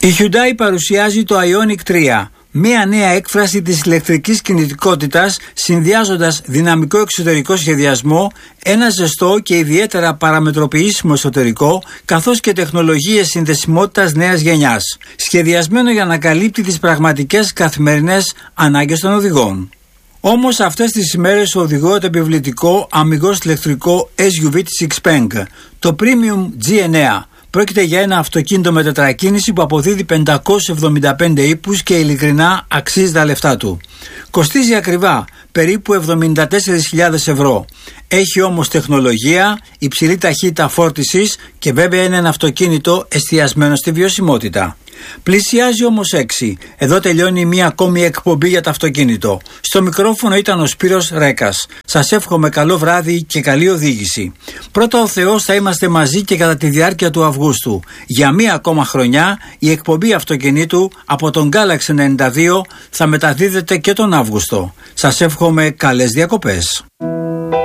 Η Hyundai παρουσιάζει το Ioniq 3, μία νέα έκφραση της ηλεκτρικής κινητικότητας, συνδυάζοντας δυναμικό εξωτερικό σχεδιασμό, ένα ζεστό και ιδιαίτερα παραμετροποιήσιμο εσωτερικό, καθώς και τεχνολογίες συνδεσιμότητας νέας γενιάς, σχεδιασμένο για να καλύπτει τις πραγματικές καθημερινές ανάγκες των οδηγών. Όμως αυτές τις ημέρες οδηγώ το επιβλητικό αμιγώς ηλεκτρικό SUV της Xpeng, το Premium G9. Πρόκειται για ένα αυτοκίνητο με τετρακίνηση που αποδίδει 575 ύπους και ειλικρινά αξίζει τα λεφτά του. Κοστίζει ακριβά, περίπου 74.000 ευρώ. Έχει όμως τεχνολογία, υψηλή ταχύτητα φόρτισης και βέβαια είναι ένα αυτοκίνητο εστιασμένο στη βιωσιμότητα. Πλησιάζει όμως 6. Εδώ τελειώνει μία ακόμη εκπομπή για το αυτοκίνητο. Στο μικρόφωνο ήταν ο Σπύρος Ρέκας. Σας εύχομαι καλό βράδυ και καλή οδήγηση. Πρώτα ο Θεός, θα είμαστε μαζί και κατά τη διάρκεια του Αυγούστου. Για μία ακόμα χρονιά η εκπομπή αυτοκινήτου από τον Galaxy 92 θα μεταδίδεται και τον Αύγουστο. Σας εύχομαι καλές διακοπές.